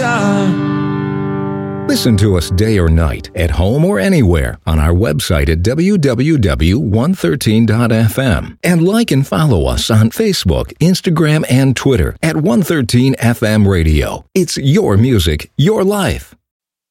time. Listen to us day or night, at home or anywhere, on our website at www.113.fm. And like and follow us on Facebook, Instagram, and Twitter at 113 FM Radio. It's your music, your life.